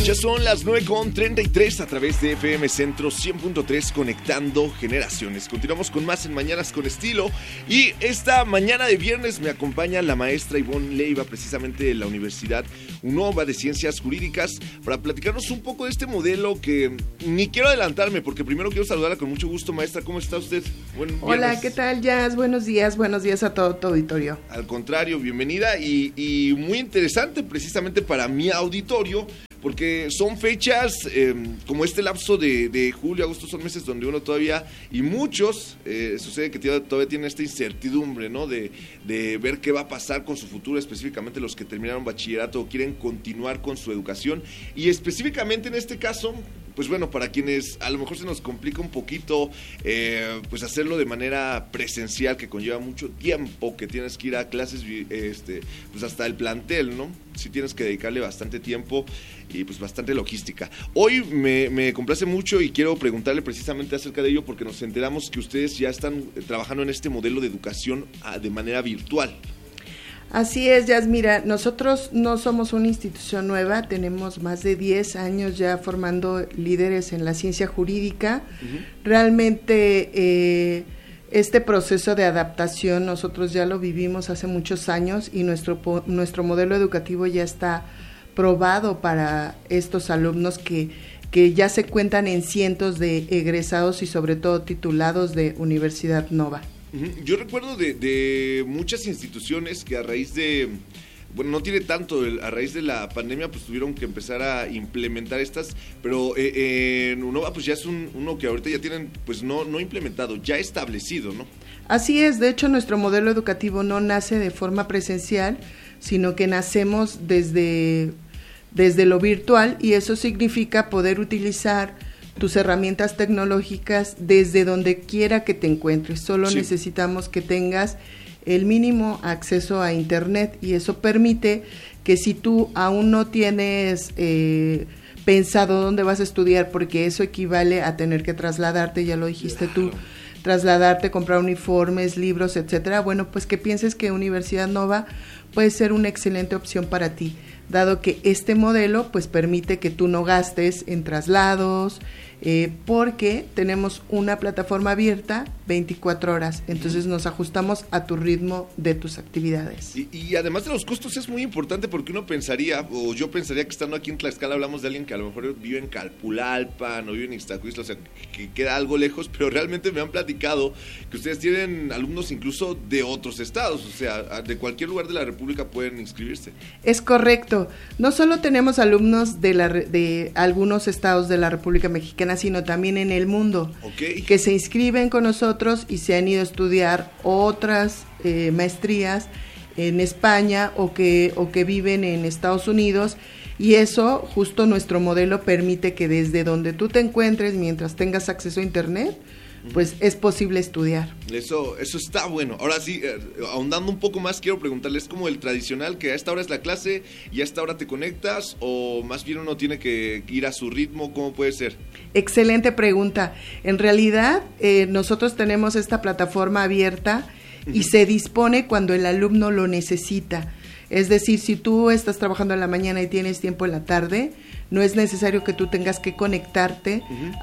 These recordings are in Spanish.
Ya son las 9:33 a través de FM Centro 100.3, conectando generaciones. Continuamos con más en Mañanas con Estilo. Y esta mañana de viernes me acompaña la maestra Ivonne Leiva, precisamente de la Universidad UNOVA de Ciencias Jurídicas, para platicarnos un poco de este modelo que ni quiero adelantarme, porque primero quiero saludarla con mucho gusto. Maestra, ¿cómo está usted? Hola, ¿qué tal, Jazz? Buenos días a todo tu auditorio. Al contrario, bienvenida y muy interesante precisamente para mi auditorio, porque son fechas como este lapso de julio, agosto, son meses donde uno todavía, y muchos, sucede que todavía tienen esta incertidumbre, ¿no? De ver qué va a pasar con su futuro, específicamente los que terminaron bachillerato o quieren continuar con su educación, y específicamente en este caso, pues bueno, para quienes a lo mejor se nos complica un poquito, pues hacerlo de manera presencial, que conlleva mucho tiempo, que tienes que ir a clases, pues hasta el plantel, ¿no? Sí tienes que dedicarle bastante tiempo y pues bastante logística. Hoy me complace mucho y quiero preguntarle precisamente acerca de ello, porque nos enteramos que ustedes ya están trabajando en este modelo de educación de manera virtual. Así es, Jazz. Mira, nosotros no somos una institución nueva, tenemos más de 10 años ya formando líderes en la ciencia jurídica. Uh-huh. Realmente este proceso de adaptación nosotros ya lo vivimos hace muchos años y nuestro modelo educativo ya está probado para estos alumnos que ya se cuentan en cientos de egresados y sobre todo titulados de Universidad Nova. Yo recuerdo de muchas instituciones que a raíz de, bueno, no tiene tanto, a raíz de la pandemia pues tuvieron que empezar a implementar estas, pero en UNOVA pues ya es uno que ahorita ya tienen pues no implementado, ya establecido, ¿no? Así es, de hecho nuestro modelo educativo no nace de forma presencial, sino que nacemos desde lo virtual, y eso significa poder utilizar tus herramientas tecnológicas desde donde quiera que te encuentres. Solo necesitamos que tengas el mínimo acceso a internet, y eso permite que si tú aún no tienes pensado dónde vas a estudiar, porque eso equivale a tener que trasladarte, ya lo dijiste tú, trasladarte, comprar uniformes, libros, etcétera, bueno, pues que pienses que Universidad Nova puede ser una excelente opción para ti, dado que este modelo pues permite que tú no gastes en traslados, porque tenemos una plataforma abierta 24 horas, entonces nos ajustamos a tu ritmo de tus actividades. Y además de los costos es muy importante, porque uno pensaría, o yo pensaría que estando aquí en Tlaxcala hablamos de alguien que a lo mejor vive en Calpulalpan o vive en Ixtacuistla, o sea, que queda algo lejos, pero realmente me han platicado que ustedes tienen alumnos incluso de otros estados, o sea, de cualquier lugar de la República pueden inscribirse. Es correcto, no solo tenemos alumnos de algunos estados de la República Mexicana, sino también en el mundo, que se inscriben con nosotros y se han ido a estudiar otras maestrías en España o que viven en Estados Unidos, y eso justo nuestro modelo permite que desde donde tú te encuentres, mientras tengas acceso a internet, pues es posible estudiar. Eso está bueno. Ahora sí, ahondando un poco más, quiero preguntarle, ¿es como el tradicional que a esta hora es la clase y a esta hora te conectas, o más bien uno tiene que ir a su ritmo? ¿Cómo puede ser? Excelente pregunta. En realidad, nosotros tenemos esta plataforma abierta y se dispone cuando el alumno lo necesita. Es decir, si tú estás trabajando en la mañana y tienes tiempo en la tarde, no es necesario que tú tengas que conectarte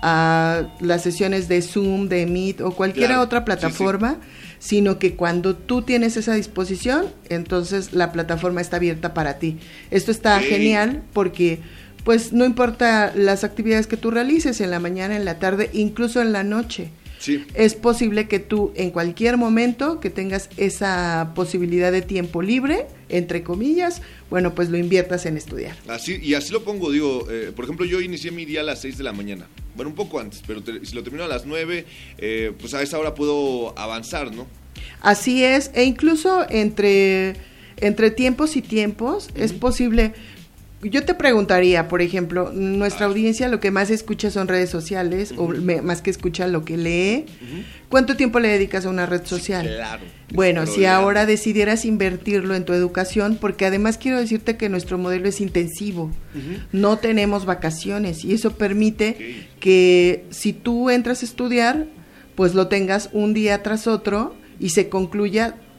a las sesiones de Zoom, de Meet o cualquier otra plataforma, sino que cuando tú tienes esa disposición, entonces la plataforma está abierta para ti. Esto está genial porque pues no importa las actividades que tú realices en la mañana, en la tarde, incluso en la noche. Es posible que tú en cualquier momento que tengas esa posibilidad de tiempo libre, entre comillas, bueno, pues lo inviertas en estudiar. Así lo pongo, digo, por ejemplo, yo inicié mi día a las 6 de la mañana, bueno, un poco antes, pero si lo termino a las 9, pues a esa hora puedo avanzar, ¿no? Así es, e incluso entre tiempos y tiempos es posible. Yo te preguntaría, por ejemplo, nuestra audiencia lo que más escucha son redes sociales, o más que escucha lo que lee. ¿Cuánto tiempo le dedicas a una red social? Claro. Bueno, si ahora decidieras invertirlo en tu educación, porque además quiero decirte que nuestro modelo es intensivo, no tenemos vacaciones, y eso permite que si tú entras a estudiar, pues lo tengas un día tras otro y se concluya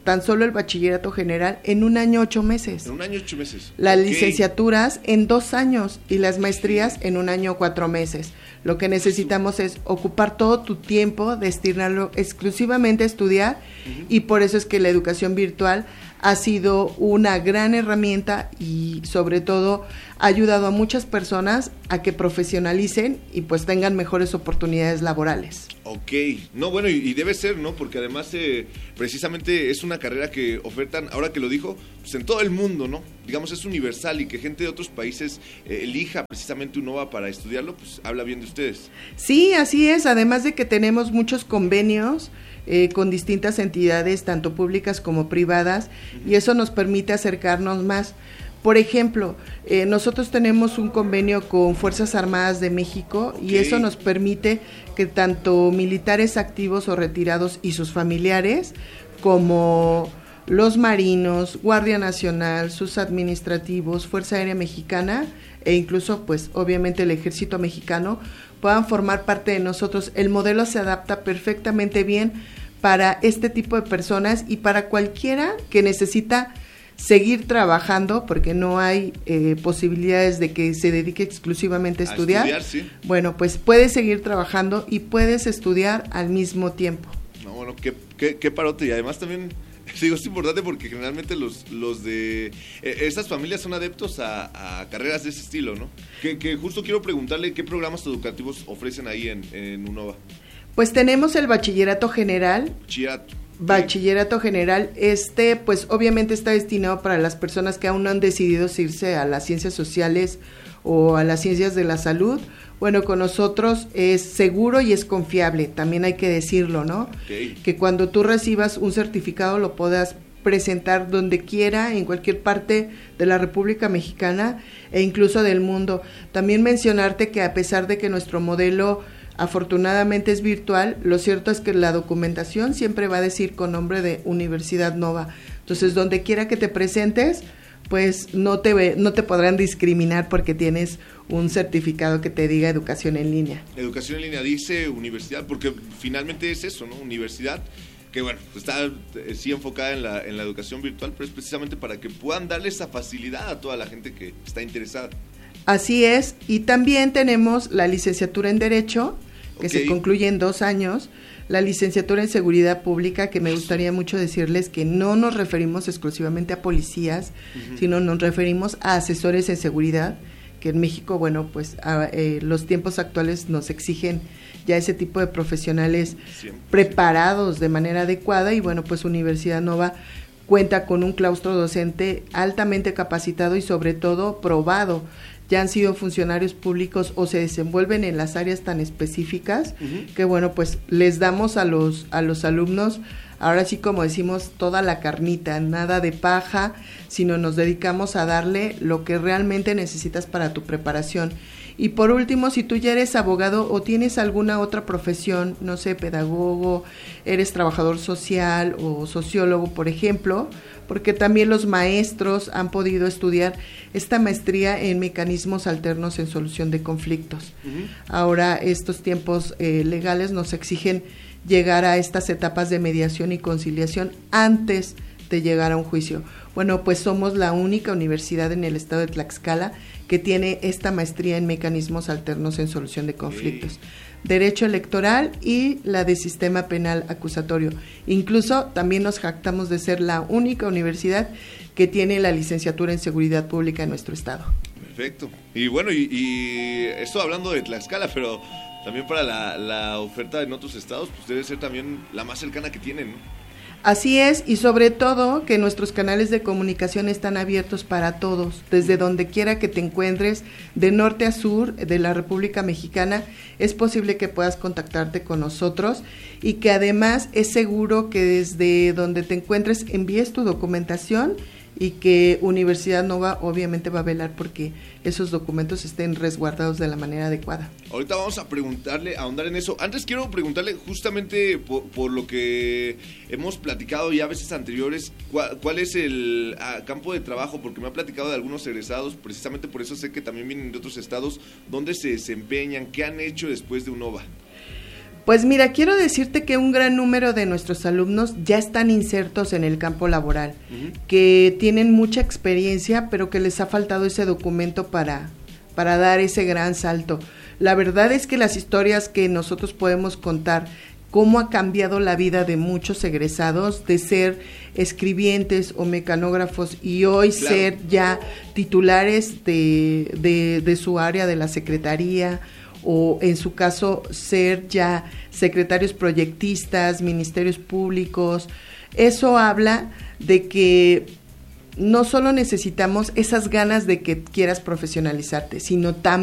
tan solo el bachillerato general en 1 año 8 meses. En 1 año 8 meses. Las licenciaturas en 2 años y las maestrías en 1 año 4 meses. Lo que necesitamos es ocupar todo tu tiempo, destinarlo exclusivamente a estudiar, y por eso es que la educación virtual ha sido una gran herramienta y sobre todo ha ayudado a muchas personas a que profesionalicen y pues tengan mejores oportunidades laborales. Ok, no, bueno, y debe ser, ¿no? Porque además precisamente es una carrera que ofertan, ahora que lo dijo, pues en todo el mundo, ¿no? Digamos, es universal, y que gente de otros países elija precisamente UNOVA para estudiarlo, pues habla bien de ustedes. Sí, así es, además de que tenemos muchos convenios con distintas entidades, tanto públicas como privadas, y eso nos permite acercarnos más. Por ejemplo, nosotros tenemos un convenio con Fuerzas Armadas de México, y eso nos permite que tanto militares activos o retirados y sus familiares, como los marinos, Guardia Nacional, sus administrativos, Fuerza Aérea Mexicana e incluso, pues, obviamente el Ejército Mexicano, puedan formar parte de nosotros. El modelo se adapta perfectamente bien para este tipo de personas y para cualquiera que necesita seguir trabajando, porque no hay posibilidades de que se dedique exclusivamente a estudiar. Sí. Bueno, pues puedes seguir trabajando y puedes estudiar al mismo tiempo. No, bueno, qué parote, y además también digo, es importante porque generalmente los de esas familias son adeptos a carreras de ese estilo, ¿no? Que justo quiero preguntarle qué programas educativos ofrecen ahí en UNOVA. Pues tenemos el bachillerato general. Bachillerato general, pues obviamente está destinado para las personas que aún no han decidido si irse a las ciencias sociales o a las ciencias de la salud. Bueno, con nosotros es seguro y es confiable, también hay que decirlo, ¿no? Okay. Que cuando tú recibas un certificado lo puedas presentar donde quiera, en cualquier parte de la República Mexicana e incluso del mundo. También mencionarte que a pesar de que nuestro modelo afortunadamente es virtual, lo cierto es que la documentación siempre va a decir con nombre de Universidad Nova. Entonces, donde quiera que te presentes, pues no te podrán discriminar porque tienes un certificado que te diga educación en línea. Educación en línea dice universidad, porque finalmente es eso, ¿no? Universidad, que bueno, está sí enfocada en la educación virtual, pero es precisamente para que puedan darle esa facilidad a toda la gente que está interesada. Así es, y también tenemos la licenciatura en Derecho, que se concluye en 2 años, la licenciatura en Seguridad Pública, que me gustaría mucho decirles que no nos referimos exclusivamente a policías, sino nos referimos a asesores en seguridad, que en México, bueno, pues los tiempos actuales nos exigen ya ese tipo de profesionales preparados de manera adecuada, y bueno, pues Universidad Nova cuenta con un claustro docente altamente capacitado y sobre todo probado. Ya han sido funcionarios públicos o se desenvuelven en las áreas tan específicas que bueno, pues les damos a los alumnos, ahora sí como decimos, toda la carnita, nada de paja, sino nos dedicamos a darle lo que realmente necesitas para tu preparación. Y por último, si tú ya eres abogado o tienes alguna otra profesión, no sé, pedagogo, eres trabajador social o sociólogo, por ejemplo, porque también los maestros han podido estudiar esta maestría en mecanismos alternos en solución de conflictos. Ahora estos tiempos legales nos exigen llegar a estas etapas de mediación y conciliación antes de llegar a un juicio. Bueno, pues somos la única universidad en el estado de Tlaxcala que tiene esta maestría en mecanismos alternos en solución de conflictos. Derecho electoral y la de sistema penal acusatorio. Incluso también nos jactamos de ser la única universidad que tiene la licenciatura en seguridad pública en nuestro estado. Perfecto. Y bueno, y esto hablando de Tlaxcala, pero también para la oferta en otros estados, pues debe ser también la más cercana que tienen, ¿no? Así es, y sobre todo que nuestros canales de comunicación están abiertos para todos, desde donde quiera que te encuentres, de norte a sur de la República Mexicana, es posible que puedas contactarte con nosotros y que además es seguro que desde donde te encuentres envíes tu documentación y que Universidad Nova obviamente va a velar porque esos documentos estén resguardados de la manera adecuada. Ahorita vamos a ahondar en eso. Antes quiero preguntarle justamente por lo que hemos platicado ya veces anteriores, ¿cuál es el campo de trabajo? Porque me ha platicado de algunos egresados, precisamente por eso sé que también vienen de otros estados. ¿Dónde se desempeñan? ¿Qué han hecho después de UNOVA? Pues mira, quiero decirte que un gran número de nuestros alumnos ya están insertos en el campo laboral, que tienen mucha experiencia, pero que les ha faltado ese documento para dar ese gran salto. La verdad es que las historias que nosotros podemos contar, cómo ha cambiado la vida de muchos egresados, de ser escribientes o mecanógrafos y hoy ser ya titulares de su área de la secretaría, o en su caso ser ya secretarios proyectistas, ministerios públicos. Eso habla de que no solo necesitamos esas ganas de que quieras profesionalizarte, sino también